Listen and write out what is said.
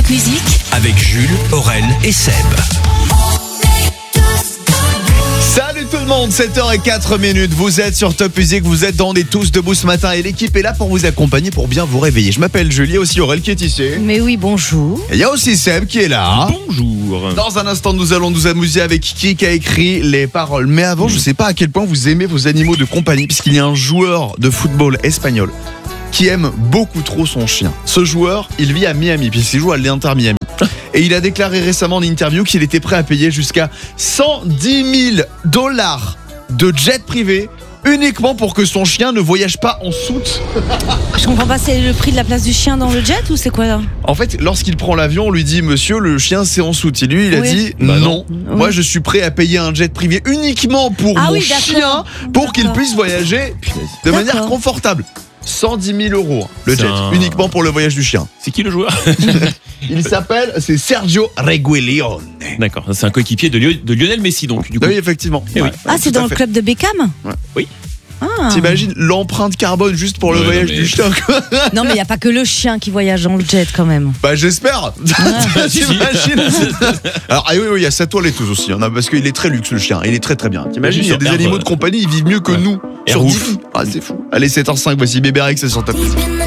Top Music avec Jules, Aurel et Seb. Salut tout le monde, 7h04, vous êtes sur Top Music, vous êtes dans des tous debout ce matin et l'équipe est là pour vous accompagner, pour bien vous réveiller. Je m'appelle Julie, il y a aussi Aurel qui est ici. Mais oui, bonjour. Et il y a aussi Seb qui est là. Bonjour. Dans un instant, nous allons nous amuser avec qui a écrit les paroles. Mais avant, je sais pas à quel point vous aimez vos animaux de compagnie, puisqu'il y a un joueur de football espagnol qui aime beaucoup trop son chien. Ce joueur, il vit à Miami, puisqu'il joue à l'Inter Miami. Et il a déclaré récemment en interview qu'il était prêt à payer jusqu'à $110 000 de jet privé uniquement pour que son chien ne voyage pas en soute. Je comprends pas, c'est le prix de la place du chien dans le jet ou c'est quoi là? En fait, lorsqu'il prend l'avion, on lui dit « Monsieur, le chien c'est en soute ». Et lui, il a Oui. dit Bah non. Oui. Moi, je suis prêt à payer un jet privé uniquement pour Ah mon oui, d'accord. chien pour qu'il D'accord. puisse voyager de manière D'accord. confortable. 110 000 € le C'est jet, un- uniquement pour le voyage du chien. C'est qui le joueur? Il s'appelle, c'est Sergio Reguilón. D'accord, c'est un coéquipier de Lionel Messi donc du coup. Oui, effectivement. Eh oui. Ah, c'est tout à dans le fait. club de Beckham? Oui. Ah. T'imagines l'empreinte carbone juste pour le Ouais, voyage non, mais- du chien, quoi. Non, mais il n'y a pas que le chien qui voyage dans le jet quand même. Bah j'espère. Si, si. T'imagines. Alors oui, il y a sa toilette aussi, hein, parce qu'il est très luxe le chien, il est très très bien. T'imagines, il y a Sur des Air, animaux de compagnie, ils vivent mieux que ouais. nous. Air Sur Wolf. 10. Ah c'est fou. Allez, 7h05, voici Bébé Rex sur Top Music.